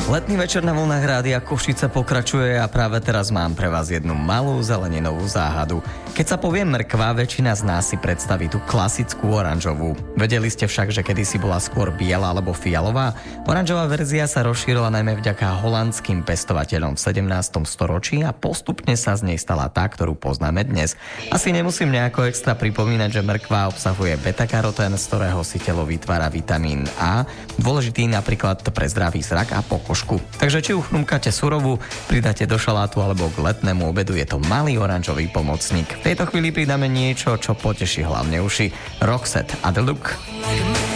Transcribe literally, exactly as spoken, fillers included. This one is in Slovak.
Letný večer na vlnách Rádia Košice pokračuje a práve teraz mám pre vás jednu malú zeleninovú záhadu. Keď sa povie mrkva, väčšina z nás si predstaví tú klasickú oranžovú. Vedeli ste však, že kedysi bola skôr biela alebo fialová? Oranžová verzia sa rozšírila najmä vďaka holandským pestovateľom v sedemnástom storočí a postupne sa z nej stala tá, ktorú poznáme dnes. Asi nemusím nejako extra pripomínať, že mrkva obsahuje beta-karotén, z ktorého si telo vytvára vitamín A, dôležitý napríklad pre zdravý zrak a pokožku. Takže či uchrumkáte surovú, pridáte do šalátu alebo k letnému obedu, je to malý oranžový pomocník. V tejto chvíli pridáme niečo, čo poteší hlavne uši. Roxette a The Look.